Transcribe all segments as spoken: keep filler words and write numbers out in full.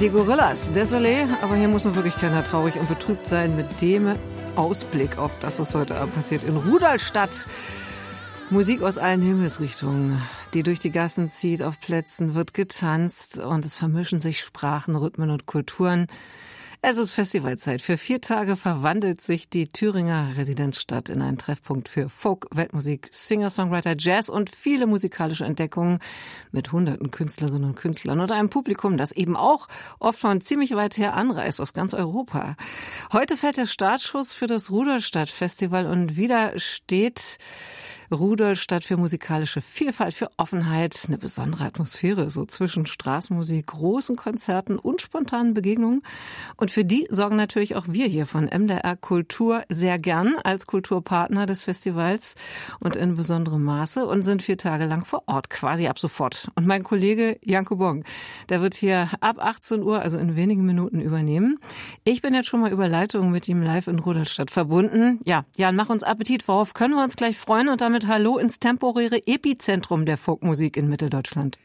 Die Gorillas, Désolé, aber hier muss noch wirklich keiner traurig und betrübt sein mit dem Ausblick auf das, was heute Abend passiert in Rudolstadt. Musik aus allen Himmelsrichtungen, die durch die Gassen zieht, auf Plätzen wird getanzt und es vermischen sich Sprachen, Rhythmen und Kulturen. Es ist Festivalzeit. Für vier Tage verwandelt sich die Thüringer Residenzstadt in einen Treffpunkt für Folk, Weltmusik, Singer, Songwriter, Jazz und viele musikalische Entdeckungen mit hunderten Künstlerinnen und Künstlern und einem Publikum, das eben auch oft von ziemlich weit her anreist, aus ganz Europa. Heute fällt der Startschuss für das Rudolstadt-Festival und wieder steht Rudolstadt für musikalische Vielfalt, für Offenheit, eine besondere Atmosphäre, so zwischen Straßenmusik, großen Konzerten und spontanen Begegnungen. Und für die sorgen natürlich auch wir hier von M D R Kultur sehr gern als Kulturpartner des Festivals und in besonderem Maße und sind vier Tage lang vor Ort, quasi ab sofort. Und mein Kollege Janko Bong, der wird hier ab achtzehn Uhr, also in wenigen Minuten, übernehmen. Ich bin jetzt schon mal über Leitung mit ihm live in Rudolstadt verbunden. Ja, Jan, mach uns Appetit. Worauf können wir uns gleich freuen? Und damit Hallo ins temporäre Epizentrum der Folkmusik in Mitteldeutschland.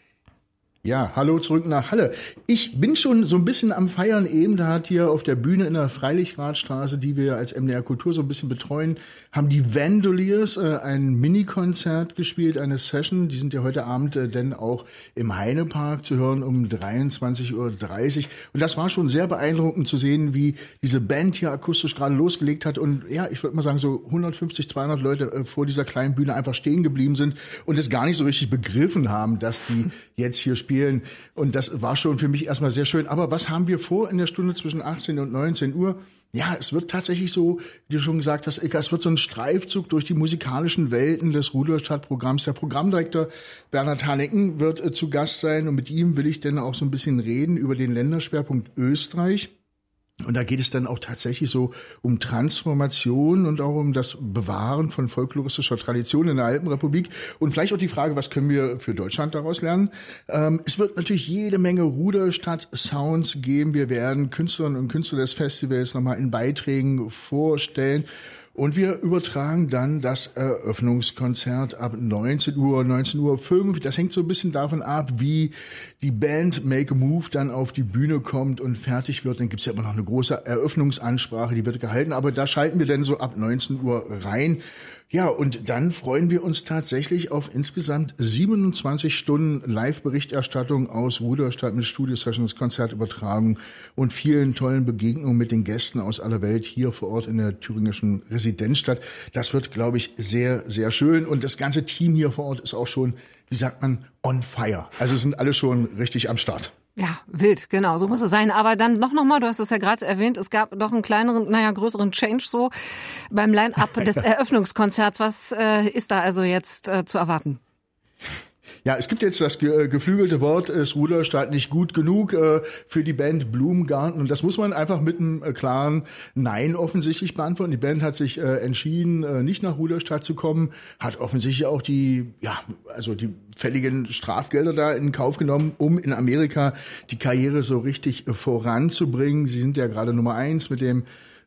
Ja, hallo zurück nach Halle. Ich bin schon so ein bisschen am Feiern eben. Da hat hier auf der Bühne in der Freilichradstraße, die wir als M D R Kultur so ein bisschen betreuen, haben die Vandaliers äh, ein Mini-Konzert gespielt, eine Session. Die sind ja heute Abend äh, denn auch im Heinepark zu hören um dreiundzwanzig Uhr dreißig. Und das war schon sehr beeindruckend zu sehen, wie diese Band hier akustisch gerade losgelegt hat. Und ja, ich würde mal sagen, so hundertfünfzig, zweihundert Leute äh, vor dieser kleinen Bühne einfach stehen geblieben sind und es gar nicht so richtig begriffen haben, dass die jetzt hier spielen. Und das war schon für mich erstmal sehr schön. Aber was haben wir vor in der Stunde zwischen achtzehn und neunzehn Uhr? Ja, es wird tatsächlich so, wie du schon gesagt hast, Ilka, es wird so ein Streifzug durch die musikalischen Welten des Rudolstadt-Programms. Der Programmdirektor Bernhard Haneken wird äh, zu Gast sein und mit ihm will ich dann auch so ein bisschen reden über den Länderschwerpunkt Österreich. Und da geht es dann auch tatsächlich so um Transformation und auch um das Bewahren von folkloristischer Tradition in der Alpenrepublik. Und vielleicht auch die Frage, was können wir für Deutschland daraus lernen? Ähm, es wird natürlich jede Menge Rudolstadt-Sounds geben. Wir werden Künstlerinnen und Künstler des Festivals nochmal in Beiträgen vorstellen. Und wir übertragen dann das Eröffnungskonzert ab neunzehn Uhr, neunzehn Uhr fünf. Das hängt so ein bisschen davon ab, wie die Band Make a Move dann auf die Bühne kommt und fertig wird. Dann gibt's ja immer noch eine große Eröffnungsansprache, die wird gehalten. Aber da schalten wir dann so ab neunzehn Uhr rein. Ja, und dann freuen wir uns tatsächlich auf insgesamt siebenundzwanzig Stunden Live-Berichterstattung aus Rudolstadt mit Studio-Sessions, Konzertübertragung und vielen tollen Begegnungen mit den Gästen aus aller Welt hier vor Ort in der thüringischen Residenzstadt. Das wird, glaube ich, sehr, sehr schön. Und das ganze Team hier vor Ort ist auch schon, wie sagt man, on fire. Also sind alle schon richtig am Start. Ja, wild, genau, so muss es sein. Aber dann noch noch mal, du hast es ja gerade erwähnt, es gab doch einen kleineren, naja, größeren Change so beim Line-Up des Eröffnungskonzerts. Was äh, ist da also jetzt äh, zu erwarten? Ja, es gibt jetzt das ge- geflügelte Wort, ist Rudolstadt nicht gut genug äh, für die Band Blumengarten. Und das muss man einfach mit einem äh, klaren Nein offensichtlich beantworten. Die Band hat sich äh, entschieden, äh, nicht nach Rudolstadt zu kommen, hat offensichtlich auch die, ja, also die fälligen Strafgelder da in Kauf genommen, um in Amerika die Karriere so richtig äh, voranzubringen. Sie sind ja gerade Nummer eins mit dem